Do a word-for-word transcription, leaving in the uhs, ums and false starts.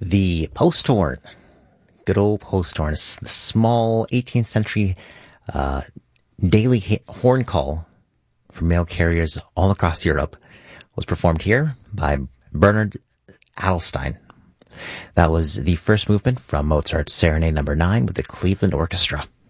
The post horn, good old post horn, the small eighteenth century uh, daily horn call for mail carriers all across Europe, was performed here by Bernard Adelstein. That was the first movement from Mozart's Serenade Number Nine with the Cleveland Orchestra.